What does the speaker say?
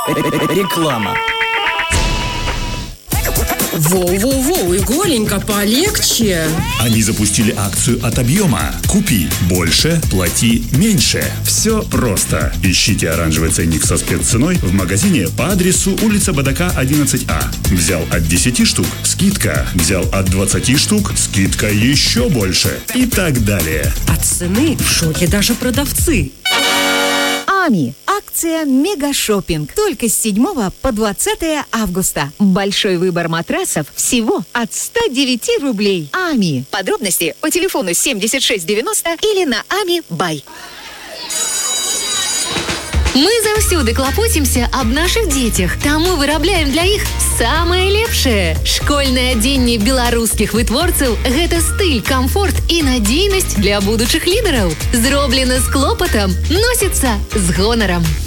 Реклама. Воу-воу-воу, Иголенька, полегче. Они запустили акцию от объема. Купи больше, плати меньше. Все просто. Ищите оранжевый ценник со спецценой в магазине по адресу улица Бадака, 11А. Взял от 10 штук – скидка. Взял от 20 штук – скидка еще больше. И так далее. От цены в шоке даже продавцы. АМИ. Акция «Мегашоппинг». Только с 7 по 20 августа. Большой выбор матрасов всего от 109 рублей. АМИ. Подробности по телефону 7690 или на АМИ Бай. Мы заўсёды клапоцімся аб нашых дзецях, таму вырабляем для іх самае лепшае. Школьнае адзенне беларускіх вытворцаў – гэта стыль, камфорт і надзейнасць для будучых лідараў. Зроблена з клопатам, носіцца з гонарам.